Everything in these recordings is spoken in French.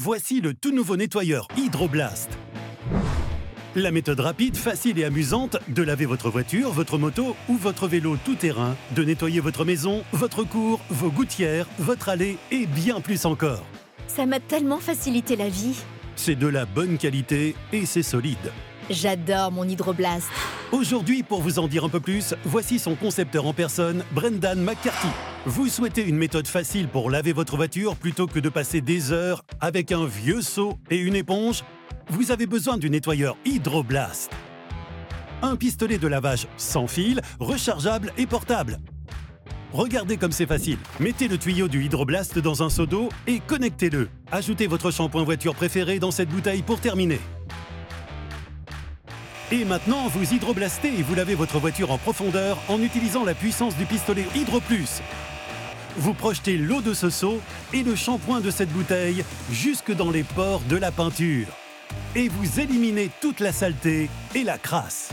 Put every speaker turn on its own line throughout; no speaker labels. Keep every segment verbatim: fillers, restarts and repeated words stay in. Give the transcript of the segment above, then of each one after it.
voici le tout nouveau nettoyeur Hydroblast. La méthode rapide, facile et amusante de laver votre voiture, votre moto ou votre vélo tout-terrain, de nettoyer votre maison, votre cour, vos gouttières, votre allée et bien plus encore.
Ça m'a tellement facilité la vie.
C'est de la bonne qualité et c'est solide.
J'adore mon Hydroblast.
Aujourd'hui, pour vous en dire un peu plus, voici son concepteur en personne, Brendan McCarthy. Vous souhaitez une méthode facile pour laver votre voiture plutôt que de passer des heures avec un vieux seau et une éponge? Vous avez besoin du nettoyeur Hydroblast. Un pistolet de lavage sans fil, rechargeable et portable. Regardez comme c'est facile. Mettez le tuyau du Hydroblast dans un seau d'eau et connectez-le. Ajoutez votre shampoing voiture préféré dans cette bouteille pour terminer. Et maintenant, vous hydroblastez et vous lavez votre voiture en profondeur en utilisant la puissance du pistolet Hydro Plus. Vous projetez l'eau de ce seau et le shampoing de cette bouteille jusque dans les pores de la peinture. Et vous éliminez toute la saleté et la crasse.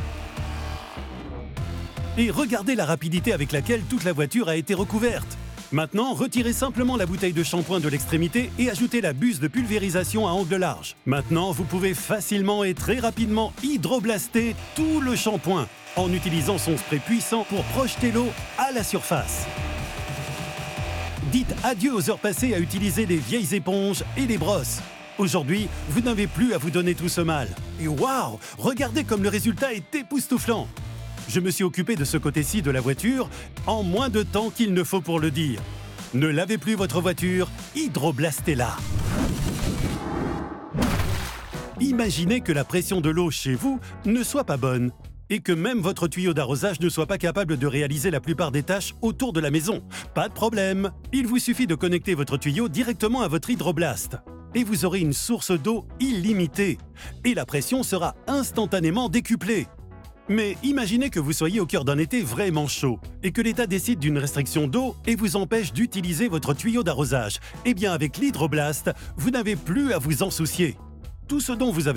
Et regardez la rapidité avec laquelle toute la voiture a été recouverte. Maintenant, retirez simplement la bouteille de shampoing de l'extrémité et ajoutez la buse de pulvérisation à angle large. Maintenant, vous pouvez facilement et très rapidement hydroblaster tout le shampoing en utilisant son spray puissant pour projeter l'eau à la surface. Dites adieu aux heures passées à utiliser les vieilles éponges et les brosses. Aujourd'hui, vous n'avez plus à vous donner tout ce mal. Et waouh, regardez comme le résultat est époustouflant. Je me suis occupé de ce côté-ci de la voiture en moins de temps qu'il ne faut pour le dire. Ne lavez plus votre voiture, hydroblastez-la. Imaginez que la pression de l'eau chez vous ne soit pas bonne et que même votre tuyau d'arrosage ne soit pas capable de réaliser la plupart des tâches autour de la maison. Pas de problème, il vous suffit de connecter votre tuyau directement à votre Hydroblast. Et vous aurez une source d'eau illimitée. Et la pression sera instantanément décuplée. Mais imaginez que vous soyez au cœur d'un été vraiment chaud et que l'État décide d'une restriction d'eau et vous empêche d'utiliser votre tuyau d'arrosage. Eh bien, avec l'Hydroblast, vous n'avez plus à vous en soucier. Tout ce dont vous avez